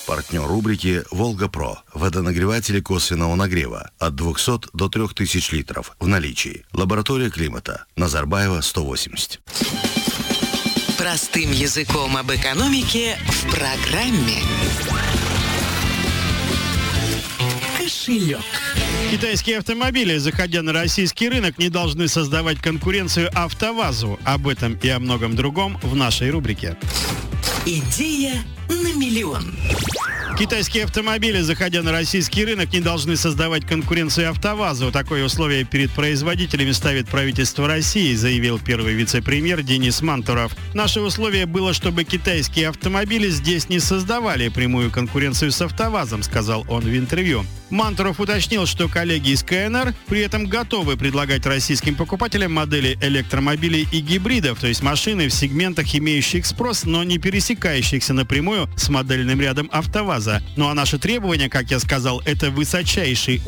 Партнер рубрики «Волга-Про». Водонагреватели косвенного нагрева от 200 до 3000 литров в наличии. Лаборатория климата. Назарбаева, 180. Простым языком об экономике в программе «Кошелек». Китайские автомобили, заходя на российский рынок, не должны создавать конкуренцию АвтоВАЗу. Об этом и о многом другом в нашей рубрике. Идея на миллион. Китайские автомобили, заходя на российский рынок, не должны создавать конкуренцию АвтоВАЗу. Такое условие перед производителями ставит правительство России, заявил первый вице-премьер Денис Мантуров. Наше условие было, чтобы китайские автомобили здесь не создавали прямую конкуренцию с АвтоВАЗом, сказал он в интервью. Мантуров уточнил, что коллеги из КНР при этом готовы предлагать российским покупателям модели электромобилей и гибридов, то есть машины в сегментах, имеющих спрос, но не пересекающихся напрямую с модельным рядом АвтоВАЗа. Ну а наши требования, как я сказал, это высочайший